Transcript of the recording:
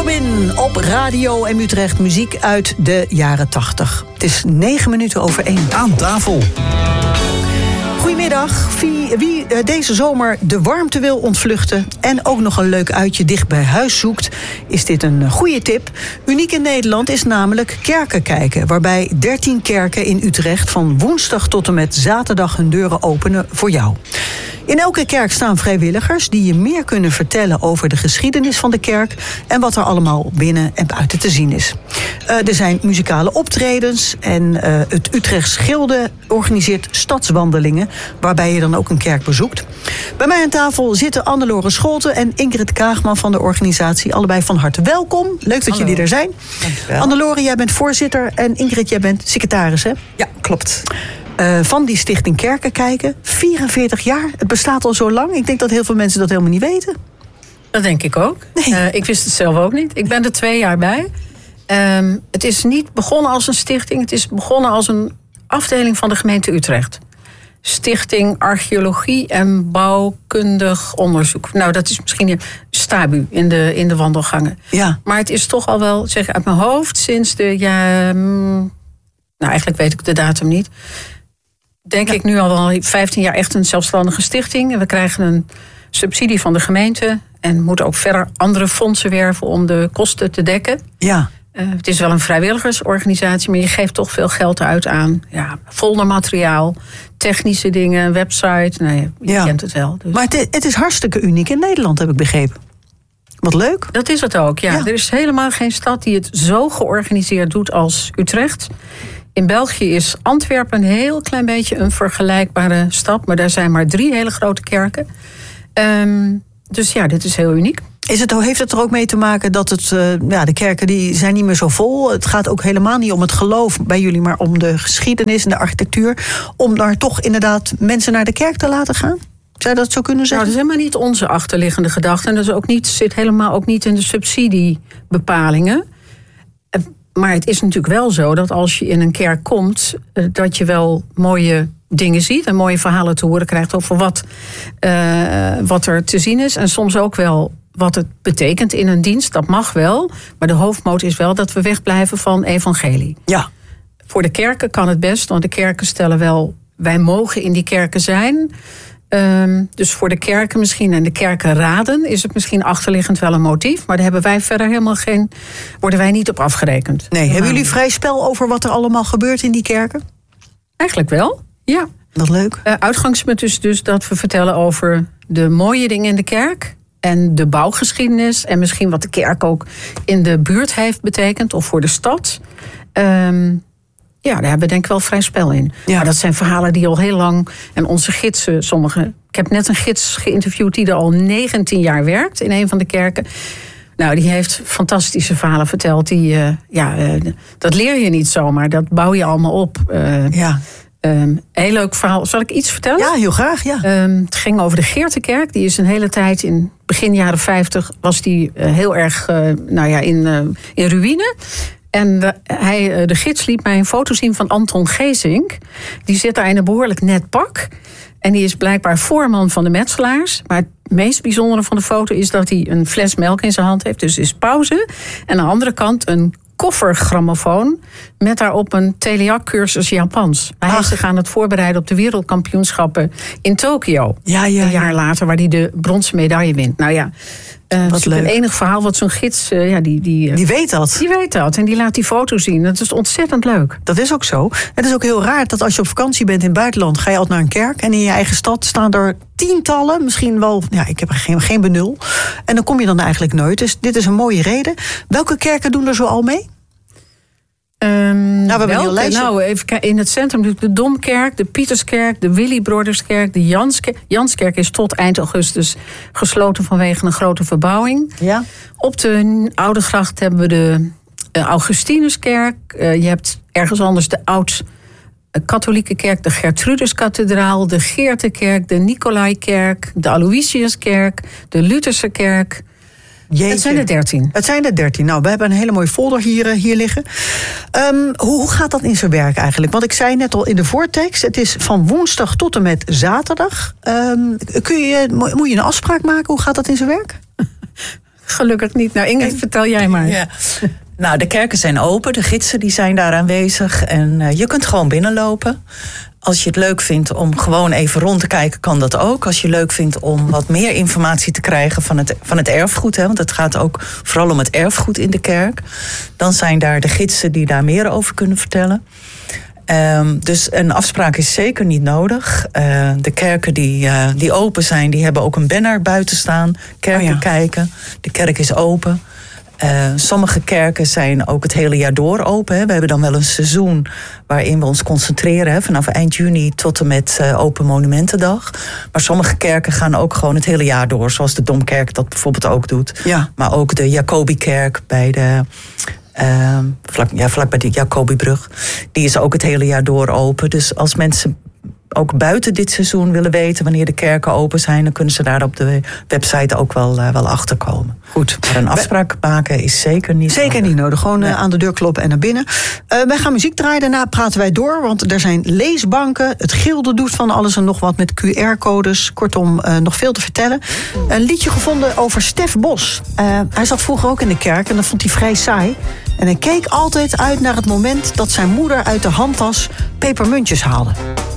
Robin op Radio M Utrecht. Muziek uit de jaren 80. Het is 1:09. Aan tafel. Goedemiddag. Wie deze zomer de warmte wil ontvluchten en ook nog een leuk uitje dicht bij huis zoekt, is dit een goede tip. Uniek in Nederland is namelijk kerken kijken, waarbij 13 kerken in Utrecht van woensdag tot en met zaterdag hun deuren openen voor jou. In elke kerk staan vrijwilligers die je meer kunnen vertellen over de geschiedenis van de kerk en wat er allemaal binnen en buiten te zien is. Er zijn muzikale optredens en het Utrechts Gilde organiseert stadswandelingen, waarbij je dan ook een kerk bezoekt. Bij mij aan tafel zitten Anne-Lore Scholten en Ingrid Kaagman van de organisatie. Allebei van harte welkom. Leuk dat jullie er zijn. Anne-Lore, jij bent voorzitter en Ingrid, jij bent secretaris, hè? Ja, klopt. Van die stichting Kerken kijken. 44 jaar. Het bestaat al zo lang. Ik denk dat heel veel mensen dat helemaal niet weten. Dat denk ik ook. Nee. Ik wist het zelf ook niet. Ik ben er 2 jaar bij. Het is niet begonnen als een stichting. Het is begonnen als een afdeling van de gemeente Utrecht. Stichting Archeologie en Bouwkundig Onderzoek. Nou, dat is misschien een STABU in de wandelgangen. Ja. Maar het is toch al wel, zeg uit mijn hoofd, sinds de jaren... Nou, eigenlijk weet ik de datum niet. Denk ik nu al wel 15 jaar echt een zelfstandige stichting. En we krijgen een subsidie van de gemeente. En moeten ook verder andere fondsen werven om de kosten te dekken. Ja. Het is wel een vrijwilligersorganisatie, maar je geeft toch veel geld uit aan foldermateriaal, technische dingen, een website. Nee, je kent het wel. Dus. Maar het is hartstikke uniek in Nederland, heb ik begrepen. Wat leuk. Dat is het ook, ja. Er is helemaal geen stad die het zo georganiseerd doet als Utrecht. In België is Antwerpen een heel klein beetje een vergelijkbare stad, maar daar zijn maar 3 hele grote kerken. Dus ja, dit is heel uniek. Heeft het er ook mee te maken dat de kerken die zijn niet meer zo vol? Het gaat ook helemaal niet om het geloof bij jullie, maar om de geschiedenis en de architectuur. Om daar toch inderdaad mensen naar de kerk te laten gaan? Zou je dat zo kunnen zeggen? Nou, dat is helemaal niet onze achterliggende gedachte. En dat is ook niet, zit helemaal ook niet in de subsidiebepalingen. Maar het is natuurlijk wel zo dat als je in een kerk komt, dat je wel mooie dingen ziet en mooie verhalen te horen krijgt over wat er te zien is. En soms ook wel wat het betekent in een dienst. Dat mag wel. Maar de hoofdmoot is wel dat we wegblijven van evangelie. Ja. Voor de kerken kan het best, want de kerken stellen wel, wij mogen in die kerken zijn. Dus voor de kerken misschien en de kerkenraden is het misschien achterliggend wel een motief. Maar daar hebben wij verder worden wij niet op afgerekend. Nee, hebben jullie vrij spel over wat er allemaal gebeurt in die kerken? Eigenlijk wel, ja. Wat leuk. Uitgangspunt is dus dat we vertellen over de mooie dingen in de kerk en de bouwgeschiedenis en misschien wat de kerk ook in de buurt heeft betekend of voor de stad. Ja, daar hebben we denk ik wel vrij spel in. Ja. Maar dat zijn verhalen die al heel lang... En onze gidsen, ik heb net een gids geïnterviewd die er al 19 jaar werkt in een van de kerken. Nou, die heeft fantastische verhalen verteld. Dat leer je niet zomaar. Dat bouw je allemaal op. Heel leuk verhaal. Zal ik iets vertellen? Ja, heel graag. Ja. Het ging over de Geertekerk. Die is een hele tijd in begin jaren 50... was die heel erg in ruïne. En de gids liet mij een foto zien van Anton Geesink. Die zit daar in een behoorlijk net pak. En die is blijkbaar voorman van de metselaars. Maar het meest bijzondere van de foto is dat hij een fles melk in zijn hand heeft. Dus is pauze. En aan de andere kant een koffergrammofoon met daarop een teleac-cursus Japans. Hij is zich aan het voorbereiden op de wereldkampioenschappen in Tokio. Ja. Een jaar later, waar hij de bronzen medaille wint. Nou ja, wat leuk. Het enige verhaal wat zo'n gids... die weet dat. Die weet dat en die laat die foto zien. Dat is ontzettend leuk. Dat is ook zo. Het is ook heel raar dat als je op vakantie bent in het buitenland, ga je altijd naar een kerk en in je eigen stad staan er tientallen, misschien wel, ik heb er geen benul. En dan kom je dan eigenlijk nooit. Dus dit is een mooie reden. Welke kerken doen er zo al mee? We hebben een heel lijstje. Nou, even kijken, in het centrum de Domkerk, de Pieterskerk, de Willybroderskerk, de Janskerk. Janskerk is tot eind augustus gesloten vanwege een grote verbouwing. Ja. Op de Oude Gracht hebben we de Augustinuskerk. Je hebt ergens anders de Oud-Katholieke Kerk, de Gertrudeskathedraal, de Geertekerk, de Nicolaikerk, de Aloysiuskerk, de Lutherse Kerk. Jeetje. Het zijn er 13. Het zijn er 13. Nou, we hebben een hele mooie folder hier liggen. Hoe gaat dat in zijn werk eigenlijk? Want ik zei net al in de voortekst, het is van woensdag tot en met zaterdag. Moet je een afspraak maken? Hoe gaat dat in zijn werk? Gelukkig niet. Nou, Ingrid, vertel jij maar. Ja. Nou, de kerken zijn open, de gidsen die zijn daar aanwezig. En je kunt gewoon binnenlopen. Als je het leuk vindt om gewoon even rond te kijken, kan dat ook. Als je leuk vindt om wat meer informatie te krijgen van het erfgoed, want het gaat ook vooral om het erfgoed in de kerk, dan zijn daar de gidsen die daar meer over kunnen vertellen. Dus een afspraak is zeker niet nodig. De kerken die open zijn, die hebben ook een banner buiten staan. Kerken kijken. De kerk is open. Sommige kerken zijn ook het hele jaar door open. We hebben dan wel een seizoen waarin we ons concentreren. Vanaf eind juni tot en met Open Monumentendag. Maar sommige kerken gaan ook gewoon het hele jaar door. Zoals de Domkerk dat bijvoorbeeld ook doet. Ja. Maar ook de Jacobikerk bij de... vlak bij de Jacobibrug. Die is ook het hele jaar door open. Dus als mensen ook buiten dit seizoen willen weten wanneer de kerken open zijn, dan kunnen ze daar op de website ook wel achterkomen. Goed. Maar een afspraak maken is zeker niet nodig. Niet nodig. Gewoon aan de deur kloppen en naar binnen. Wij gaan muziek draaien. Daarna praten wij door. Want er zijn leesbanken. Het Gilde doet van alles en nog wat met QR-codes. Kortom, nog veel te vertellen. Een liedje gevonden over Stef Bos. Hij zat vroeger ook in de kerk en dat vond hij vrij saai. En hij keek altijd uit naar het moment dat zijn moeder uit de handtas pepermuntjes haalde.